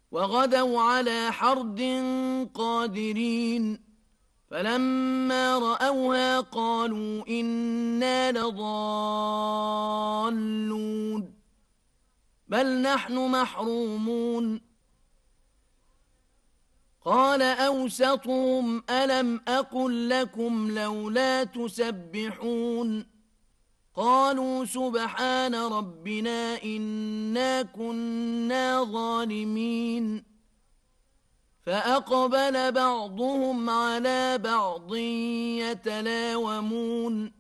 وغدوا على حرد قادرين فلما رأوها قالوا إنا لضالون بل نحن محرومون قال أوسطهم ألم أقل لكم لولا تسبحون قالوا سبحان ربنا إنا كنا ظالمين فأقبل بعضهم على بعض يتلاومون